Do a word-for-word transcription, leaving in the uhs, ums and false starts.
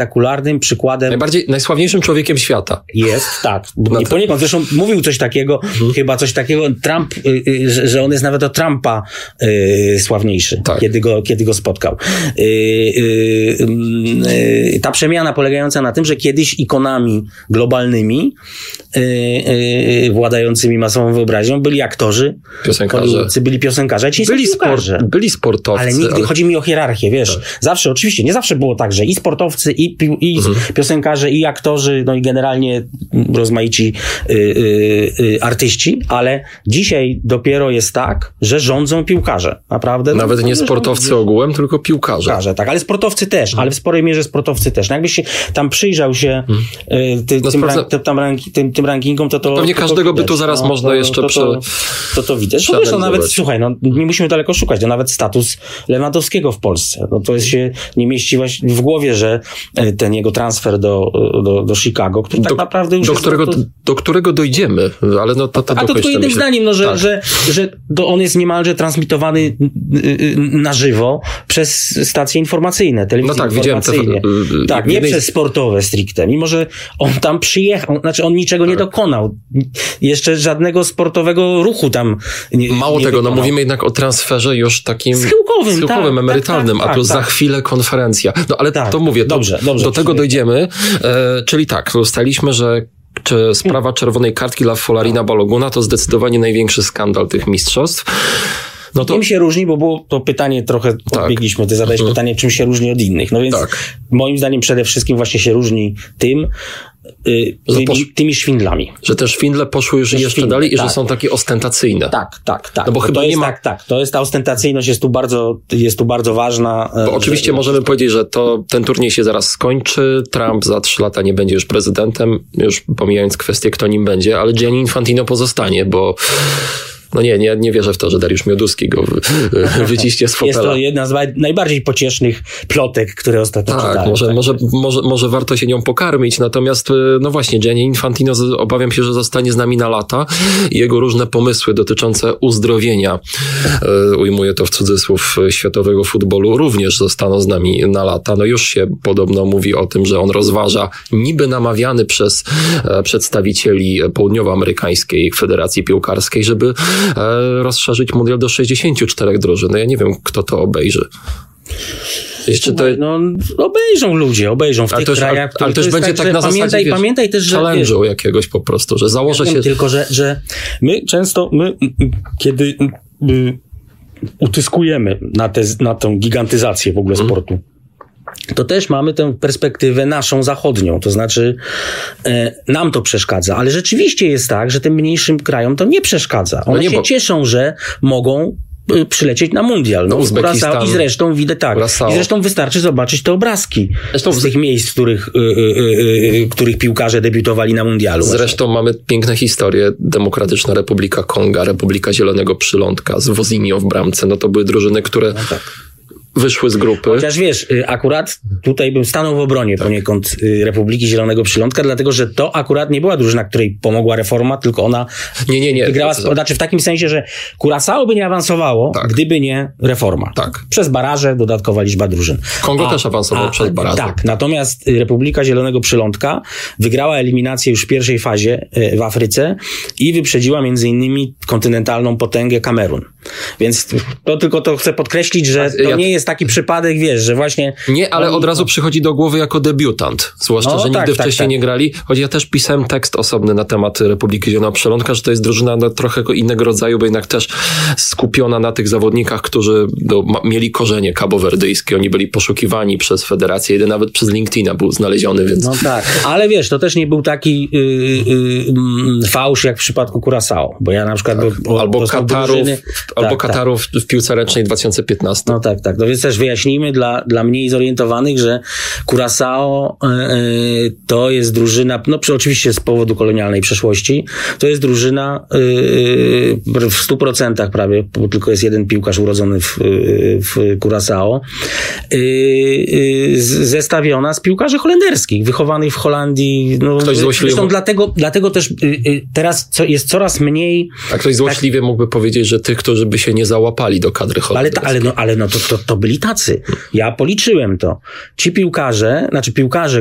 spektakularnym przykładem. Najbardziej, najsławniejszym człowiekiem świata. Jest, tak. No nie tak. Poniekąd. Zresztą mówił coś takiego, hmm. chyba coś takiego, Trump, y, y, że, że on jest nawet od Trumpa y, sławniejszy, tak. kiedy, go, kiedy go spotkał. Y, y, y, ta przemiana polegająca na tym, że kiedyś ikonami globalnymi y, y, władającymi masową wyobraźnią byli aktorzy, piosenkarze, byli piosenkarze, ci byli, spor, byli sportowcy. Ale nigdy, ale... chodzi mi o hierarchię, wiesz. Tak. Zawsze, oczywiście, nie zawsze było tak, że i sportowcy, i, i mhm. piosenkarze, i aktorzy, no i generalnie rozmaici y, y, y, artyści, ale dzisiaj dopiero jest tak, że rządzą piłkarze. Naprawdę. Nawet no, nie sportowcy rządzą, ogółem, tylko piłkarze. Piłkarze, tak, ale sportowcy też, mhm. ale w sporej mierze sportowcy też. No jakbyś się tam przyjrzał się mhm. y, ty, no tym, sprawdza... rank, tam ranki, tym, tym rankingom, to to... Pewnie to, każdego to by tu zaraz no, można to, jeszcze to, prze... to, to, to widać. No, wiesz, no nawet, słuchaj, no nie musimy daleko szukać, no nawet status Lewandowskiego w Polsce. No to jest się nie mieści właśnie w głowie, że ten jego transfer do, do, do Chicago, który do, tak naprawdę już do jest... którego, to... do którego dojdziemy, ale no to, to A to tylko jednym zdaniem, no, że, tak. że, że to on jest niemalże transmitowany na żywo przez stacje informacyjne, telewizje no tak, informacyjne. Widziałem tak, nie jednej... przez sportowe stricte, mimo że on tam przyjechał, znaczy on niczego tak. nie dokonał. Jeszcze żadnego sportowego ruchu tam nie Mało nie tego, dokonał. no mówimy jednak o transferze już takim schyłkowym, schyłkowym tak, emerytalnym, tak, tak, a tu tak, za tak. chwilę konferencja. No ale tak. to mówię, to, dobrze, dobrze, do tego dojdziemy. E, czyli tak, ustaliśmy, że czy sprawa czerwonej kartki dla Folarina Baloguna to zdecydowanie największy skandal tych mistrzostw. No to... Czym się różni, bo było to pytanie trochę tak. odbiegliśmy, ty zadałeś mhm. pytanie, czym się różni od innych. No więc tak. moim zdaniem przede wszystkim właśnie się różni tym, Yy, tymi, posz... tymi szwindlami. Że te szwindle poszły już jeszcze szwindle, dalej i tak. że są takie ostentacyjne. Tak, tak, tak. No bo to chyba to jest nie ma... tak, tak. To jest ta ostentacyjność jest tu bardzo, jest tu bardzo ważna. Bo oczywiście że... możemy powiedzieć, że to, ten turniej się zaraz skończy, Trump za trzy lata nie będzie już prezydentem, już pomijając kwestię, kto nim będzie, ale Gianni Infantino pozostanie, bo no nie, nie, nie wierzę w to, że Dariusz Mioduski go wy, wyciśnie z fotela. Jest to jedna z najbardziej pociesznych plotek, które ostatnio tak, czytałem. Może, tak, może, może, może warto się nią pokarmić, natomiast no właśnie, Gianni Infantino obawiam się, że zostanie z nami na lata i jego różne pomysły dotyczące uzdrowienia, e, ujmuję to w cudzysłów, światowego futbolu, również zostaną z nami na lata. No już się podobno mówi o tym, że on rozważa, niby namawiany przez e, przedstawicieli południowoamerykańskiej Federacji Piłkarskiej, żeby rozszerzyć mundial do sześćdziesięciu czterech drużyn. No ja nie wiem, kto to obejrzy. Jeszcze to... No, obejrzą ludzie, obejrzą w tych też, krajach. Ale też będzie tak, tak na pamiętaj, zasadzie, wiesz, pamiętaj też, że challenge'u jakiegoś po prostu, że założę ja się... tylko, że, że my często, my, kiedy y, utyskujemy na, te, na tą gigantyzację w ogóle hmm. sportu, to też mamy tę perspektywę naszą zachodnią, to znaczy e, nam to przeszkadza, ale rzeczywiście jest tak, że tym mniejszym krajom to nie przeszkadza. One no nie, się bo... cieszą, że mogą y, przylecieć na mundial. No, Uzbekistan. I zresztą widzę tak. Kurasao. I zresztą wystarczy zobaczyć te obrazki zresztą z tych miejsc, w których, y, y, y, których piłkarze debiutowali na mundialu. Zresztą właśnie. Mamy piękne historie. Demokratyczna Republika Konga, Republika Zielonego Przylądka z Wozinio w bramce. No to były drużyny, które... No tak. Wyszły z grupy. Chociaż wiesz, akurat tutaj bym stanął w obronie tak. poniekąd Republiki Zielonego Przylądka, dlatego że to akurat nie była drużyna, której pomogła reforma, tylko ona nie, nie, nie. wygrała, to, to... znaczy w takim sensie, że Curaçao by nie awansowało, tak. gdyby nie reforma. Tak. Przez baraże, dodatkowa liczba drużyn. Kongo a, też awansował a, przez baraże. Tak, natomiast Republika Zielonego Przylądka wygrała eliminację już w pierwszej fazie w Afryce i wyprzedziła między innymi kontynentalną potęgę Kamerun. Więc to tylko to chcę podkreślić, że to ja... nie jest taki przypadek, wiesz, że właśnie... Nie, ale od razu przychodzi do głowy jako debiutant. Zwłaszcza, no, że nigdy tak, wcześniej tak, tak. nie grali. Choć ja też pisałem tekst osobny na temat Republiki Zielonego Przylądka, że to jest drużyna no, trochę innego rodzaju, bo jednak też skupiona na tych zawodnikach, którzy no, ma, mieli korzenie kabowerdyjskie. Oni byli poszukiwani przez federację, jeden nawet przez LinkedIna był znaleziony, więc... No tak, ale wiesz, to też nie był taki yy, yy, fałsz jak w przypadku Curaçao, bo ja na przykład... Tak. Bo, albo Katarów, drużyny... albo tak, Katarów tak. w piłce ręcznej dwa tysiące piętnastym. No tak, tak. No więc też wyjaśnijmy dla, dla mniej zorientowanych, że Curaçao yy, to jest drużyna, no przy, oczywiście z powodu kolonialnej przeszłości, to jest drużyna yy, w stu procentach prawie, bo tylko jest jeden piłkarz urodzony w, w Curaçao, yy, yy, zestawiona z piłkarzy holenderskich, wychowanych w Holandii. No, ktoś złośliwie... Zresztą dlatego, dlatego też yy, teraz co, jest coraz mniej... A ktoś złośliwie tak... mógłby powiedzieć, że tych, którzy żeby się nie załapali do kadry holenderskiej. Ale, ale, no, ale no to, to, to byli tacy. Ja policzyłem to. Ci piłkarze, znaczy piłkarze,